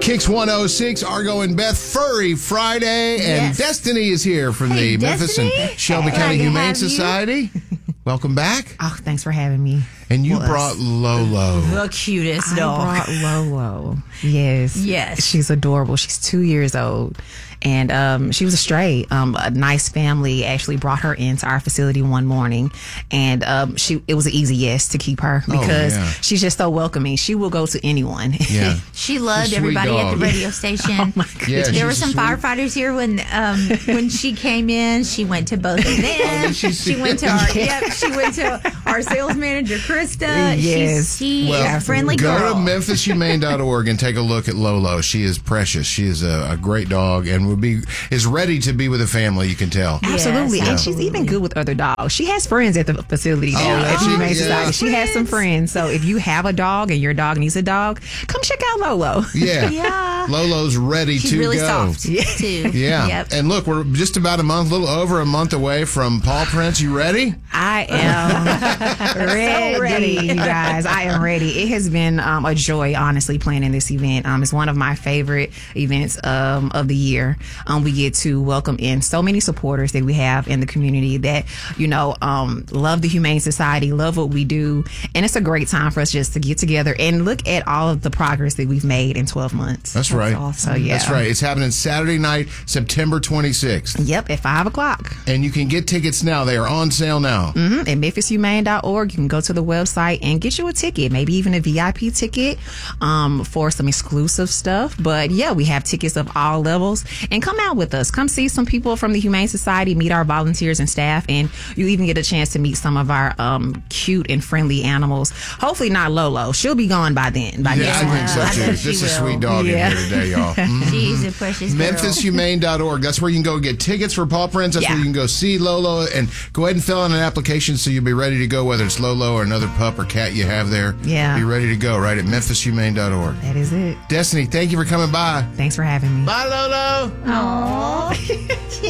Kicks 106, Argo and Beth, Furry Friday, and Yes. Destiny is here from the Memphis and Destiny. Shelby Hey, County glad to Humane have you. Society. Welcome back. Oh, thanks for having me. And you brought Lolo. The cutest I dog. brought Lolo. Yes. Yes. She's adorable. She's 2 years old. And she was a stray. A nice family actually brought her into our facility one morning. And it was an easy yes to keep her because yeah. she's just so welcoming. She will go to anyone. Yeah. She loved She's a sweet everybody at dog. the radio station. Oh, my goodness. Yeah, There were she's some sweet. firefighters here when she came in. She went to both of them. she went to our she went to our sales manager Krista. Yes. She's a friendly go girl. to memphishumane.org and take a look at Lolo. She is precious. She is a great dog and is ready to be with a family, you can tell. Absolutely. Yes, And she's even good with other dogs. She has friends at the facility now at the she- Humane yeah. Society. She has some friends. So if you have a dog and your dog needs a dog, come check out Lolo. Yeah. Yeah. Lolo's ready She's to really go. soft too. Yeah. Yep. And look, we're just about a little over a month away from Paw Prince. You ready? I am ready, you guys. I am ready. It has been a joy, honestly, planning this event. It's one of my favorite events of the year. We get to welcome in so many supporters that we have in the community that, love the Humane Society, love what we do. And it's a great time for us just to get together and look at all of the progress that we've made in 12 months. That's right. So, yeah. That's right. It's happening Saturday night, September 26th. Yep, at 5 o'clock. And you can get tickets now. They are on sale now. At memphishumane.org. You can go to the website and get you a ticket, maybe even a VIP ticket for some exclusive stuff. But yeah, we have tickets of all levels. And come out with us. Come see some people from the Humane Society, meet our volunteers and staff, and you even get a chance to meet some of our cute and friendly animals. Hopefully not Lolo. She'll be gone by then. Yeah, I think so I too. bet This she is a will. sweet dog Yeah. in here today, y'all. She's a precious girl. memphishumane.org. That's where you can go get tickets for Paw Prince. That's Yeah. where you can go see Lolo and go ahead and fill out an application so you'll be ready to go, whether it's Lolo or another pup or cat you have there. Yeah. Be ready to go right at memphishumane.org. That is it. Destiny, thank you for coming by. Thanks for having me. Bye, Lolo. Aww.